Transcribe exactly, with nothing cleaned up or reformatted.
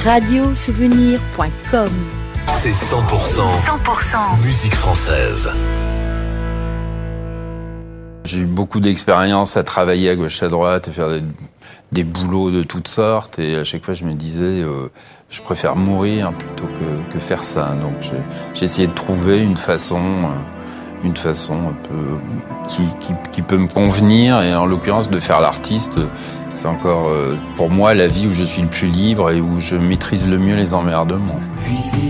radio souvenir point com. C'est cent pour cent, cent pour cent musique française. J'ai eu beaucoup d'expérience à travailler à gauche à droite, à faire des, des boulots de toutes sortes, et à chaque fois je me disais, euh, je préfère mourir plutôt que, que faire ça. Donc j'ai, j'ai essayé de trouver une façon, euh, une façon un peu qui, qui, qui peut me convenir, et en l'occurrence de faire l'artiste, c'est encore euh, pour moi la vie où je suis le plus libre et où je maîtrise le mieux les emmerdements.